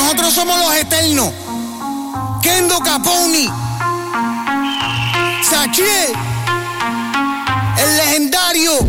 nosotros somos los eternos. Kendo Caponi, Sachiel, el legendario,